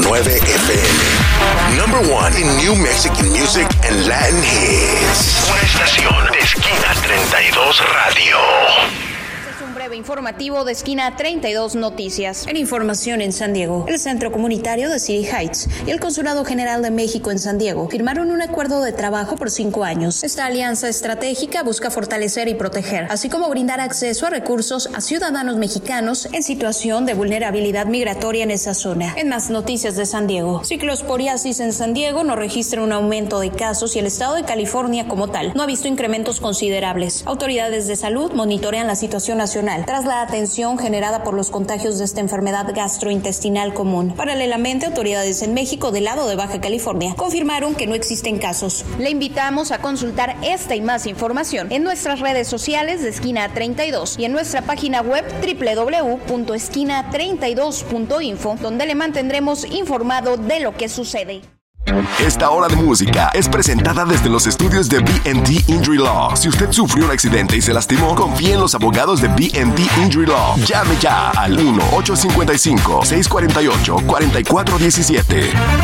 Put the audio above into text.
92.9 FM. Number one in New Mexican music and Latin hits. Una estación de Esquina 32 Radio. Breve informativo de Esquina 32 Noticias. En información en San Diego, el Centro Comunitario de City Heights y el Consulado General de México en San Diego firmaron un acuerdo de trabajo por 5 años. Esta alianza estratégica busca fortalecer y proteger, así como brindar acceso a recursos a ciudadanos mexicanos en situación de vulnerabilidad migratoria en esa zona. En más noticias de San Diego, ciclosporiasis en San Diego no registra un aumento de casos y el estado de California como tal no ha visto incrementos considerables. Autoridades de salud monitorean la situación nacional tras la atención generada por los contagios de esta enfermedad gastrointestinal común. Paralelamente, autoridades en México del lado de Baja California confirmaron que no existen casos. Le invitamos a consultar esta y más información en nuestras redes sociales de Esquina 32 y en nuestra página web www.esquina32.info, donde le mantendremos informado de lo que sucede. Esta hora de música es presentada desde los estudios de B&D Injury Law. Si usted sufrió un accidente y se lastimó, confíe en los abogados de B&D Injury Law. Llame ya al 1-855-648-4417.